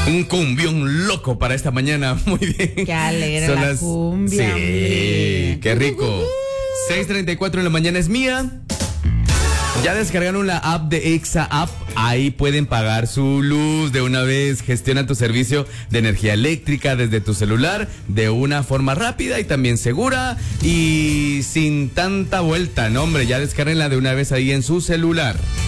Un cumbión loco para esta mañana. Muy bien. Qué alegre la cumbia. Sí, qué rico. 6:34 en la mañana es mía. Ya descargaron la app de Exa App. Ahí pueden pagar su luz de una vez. Gestiona tu servicio de energía eléctrica desde tu celular de una forma rápida y también segura y sin tanta vuelta. No, hombre, ya descarguenla de una vez ahí en su celular.